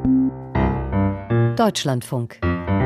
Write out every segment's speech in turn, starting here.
Deutschlandfunk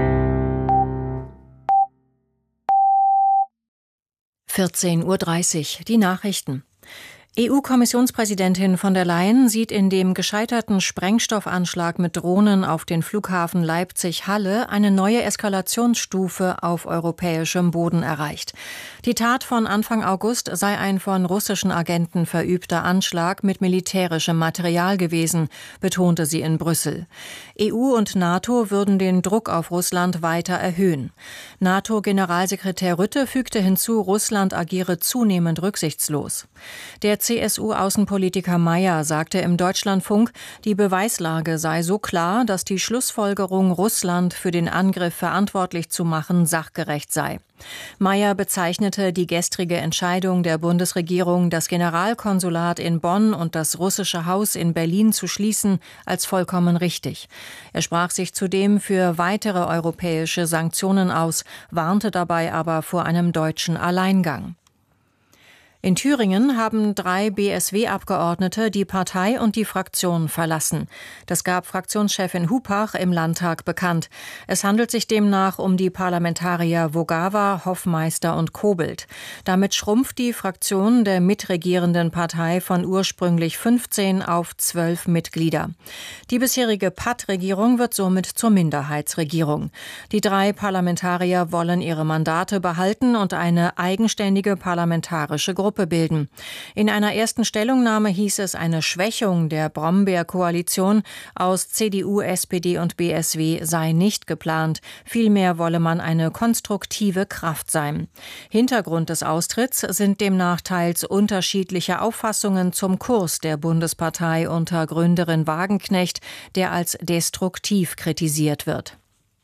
14:30 Uhr, die Nachrichten. EU-Kommissionspräsidentin von der Leyen sieht in dem gescheiterten Sprengstoffanschlag mit Drohnen auf den Flughafen Leipzig-Halle eine neue Eskalationsstufe auf europäischem Boden erreicht. Die Tat von Anfang August sei ein von russischen Agenten verübter Anschlag mit militärischem Material gewesen, betonte sie in Brüssel. EU und NATO würden den Druck auf Russland weiter erhöhen. NATO-Generalsekretär Rutte fügte hinzu, Russland agiere zunehmend rücksichtslos. Der CSU-Außenpolitiker Mayer sagte im Deutschlandfunk, die Beweislage sei so klar, dass die Schlussfolgerung, Russland für den Angriff verantwortlich zu machen, sachgerecht sei. Mayer bezeichnete die gestrige Entscheidung der Bundesregierung, das Generalkonsulat in Bonn und das russische Haus in Berlin zu schließen, als vollkommen richtig. Er sprach sich zudem für weitere europäische Sanktionen aus, warnte dabei aber vor einem deutschen Alleingang. In Thüringen haben 3 BSW-Abgeordnete die Partei und die Fraktion verlassen. Das gab Fraktionschefin Hupach im Landtag bekannt. Es handelt sich demnach um die Parlamentarier Vogava, Hoffmeister und Kobelt. Damit schrumpft die Fraktion der mitregierenden Partei von ursprünglich 15 auf 12 Mitglieder. Die bisherige PAD-Regierung wird somit zur Minderheitsregierung. Die 3 Parlamentarier wollen ihre Mandate behalten und eine eigenständige parlamentarische Gruppe bilden. In einer ersten Stellungnahme hieß es, eine Schwächung der Brombeer-Koalition aus CDU, SPD und BSW sei nicht geplant. Vielmehr wolle man eine konstruktive Kraft sein. Hintergrund des Austritts sind demnach teils unterschiedliche Auffassungen zum Kurs der Bundespartei unter Gründerin Wagenknecht, der als destruktiv kritisiert wird.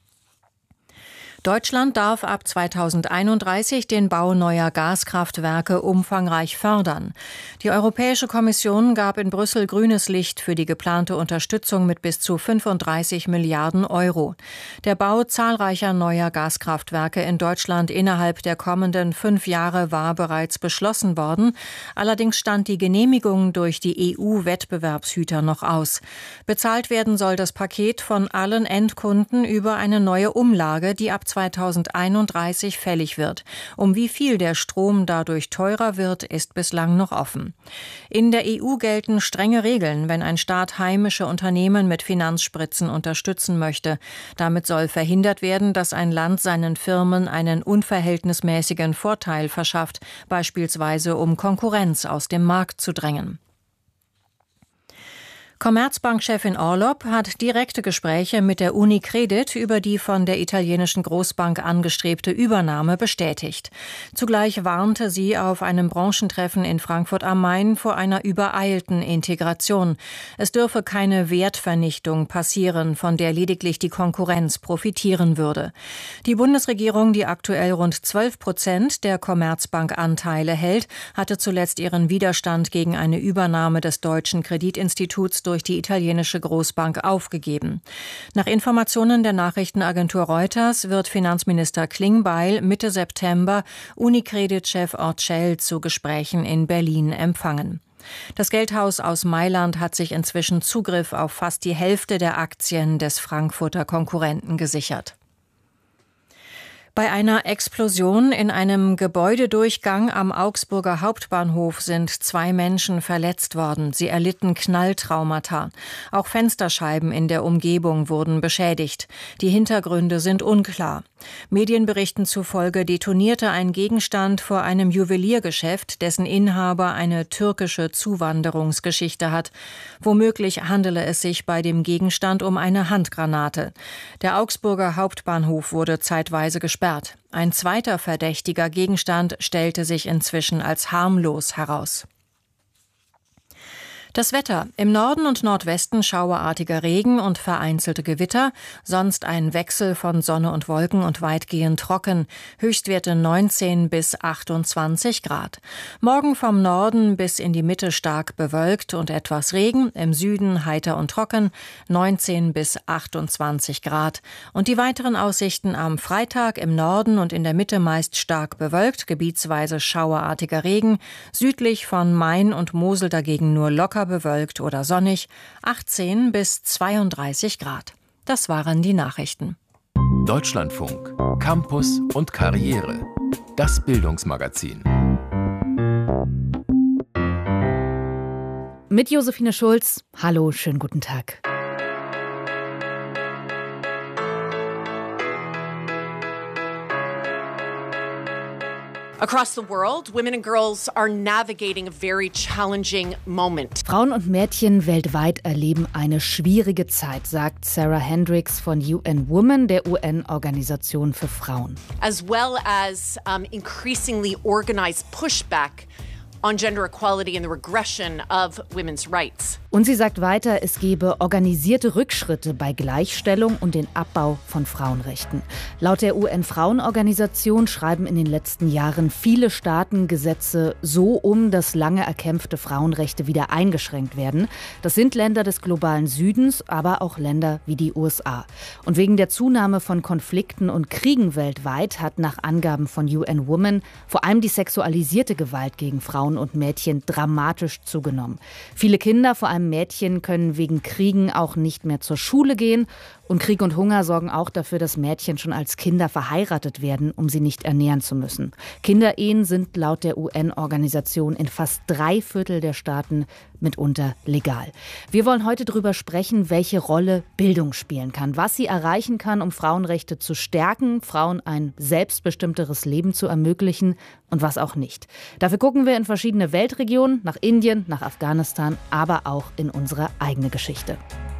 Deutschland darf ab 2031 den Bau neuer Gaskraftwerke umfangreich fördern. Die Europäische Kommission gab in Brüssel grünes Licht für die geplante Unterstützung mit bis zu 35 Milliarden Euro. Der Bau zahlreicher neuer Gaskraftwerke in Deutschland innerhalb der kommenden 5 Jahre war bereits beschlossen worden. Allerdings stand die Genehmigung durch die EU-Wettbewerbshüter noch aus. Bezahlt werden soll das Paket von allen Endkunden über eine neue Umlage, die ab 2031 fällig wird. Um wie viel der Strom dadurch teurer wird, ist bislang noch offen. In der EU gelten strenge Regeln, wenn ein Staat heimische Unternehmen mit Finanzspritzen unterstützen möchte. Damit soll verhindert werden, dass ein Land seinen Firmen einen unverhältnismäßigen Vorteil verschafft, beispielsweise um Konkurrenz aus dem Markt zu drängen. Commerzbank-Chefin Orlopp hat direkte Gespräche mit der UniCredit über die von der italienischen Großbank angestrebte Übernahme bestätigt. Zugleich warnte sie auf einem Branchentreffen in Frankfurt am Main vor einer übereilten Integration. Es dürfe keine Wertvernichtung passieren, von der lediglich die Konkurrenz profitieren würde. Die Bundesregierung, die aktuell rund 12% der Commerzbank-Anteile hält, hatte zuletzt ihren Widerstand gegen eine Übernahme des deutschen Kreditinstituts durch die italienische Großbank aufgegeben. Nach Informationen der Nachrichtenagentur Reuters wird Finanzminister Klingbeil Mitte September UniCredit-Chef Orcel zu Gesprächen in Berlin empfangen. Das Geldhaus aus Mailand hat sich inzwischen Zugriff auf fast die Hälfte der Aktien des Frankfurter Konkurrenten gesichert. Bei einer Explosion in einem Gebäudedurchgang am Augsburger Hauptbahnhof sind 2 Menschen verletzt worden. Sie erlitten Knalltraumata. Auch Fensterscheiben in der Umgebung wurden beschädigt. Die Hintergründe sind unklar. Medienberichten zufolge detonierte ein Gegenstand vor einem Juweliergeschäft, dessen Inhaber eine türkische Zuwanderungsgeschichte hat. Womöglich handele es sich bei dem Gegenstand um eine Handgranate. Der Augsburger Hauptbahnhof wurde zeitweise gesperrt. Ein zweiter verdächtiger Gegenstand stellte sich inzwischen als harmlos heraus. Das Wetter. Im Norden und Nordwesten schauerartiger Regen und vereinzelte Gewitter, sonst ein Wechsel von Sonne und Wolken und weitgehend trocken. Höchstwerte 19 bis 28 Grad. Morgen vom Norden bis in die Mitte stark bewölkt und etwas Regen, im Süden heiter und trocken, 19 bis 28 Grad. Und die weiteren Aussichten am Freitag im Norden und in der Mitte meist stark bewölkt, gebietsweise schauerartiger Regen, südlich von Main und Mosel dagegen nur locker bewölkt oder sonnig, 18 bis 32 Grad. Das waren die Nachrichten. Deutschlandfunk, Campus und Karriere. Das Bildungsmagazin. Mit Josephine Schulz. Hallo, schönen guten Tag. Across the world, women and girls are navigating a very challenging moment. Frauen und Mädchen weltweit erleben eine schwierige Zeit, sagt Sarah Hendricks von UN Women, der UN-Organisation für Frauen. As well as increasingly organized pushback on gender equality and the regression of women's rights. Und sie sagt weiter, es gebe organisierte Rückschritte bei Gleichstellung und den Abbau von Frauenrechten. Laut der UN-Frauenorganisation schreiben in den letzten Jahren viele Staaten Gesetze so um, dass lange erkämpfte Frauenrechte wieder eingeschränkt werden. Das sind Länder des globalen Südens, aber auch Länder wie die USA. Und wegen der Zunahme von Konflikten und Kriegen weltweit hat nach Angaben von UN Women vor allem die sexualisierte Gewalt gegen Frauen und Mädchen dramatisch zugenommen. Viele Kinder, vor allem Mädchen, können wegen Kriegen auch nicht mehr zur Schule gehen. Und Krieg und Hunger sorgen auch dafür, dass Mädchen schon als Kinder verheiratet werden, um sie nicht ernähren zu müssen. Kinderehen sind laut der UN-Organisation in fast 3/4 der Staaten mitunter legal. Wir wollen heute darüber sprechen, welche Rolle Bildung spielen kann, was sie erreichen kann, um Frauenrechte zu stärken, Frauen ein selbstbestimmteres Leben zu ermöglichen und was auch nicht. Dafür gucken wir in verschiedene Weltregionen, nach Indien, nach Afghanistan, aber auch in unsere eigene Geschichte.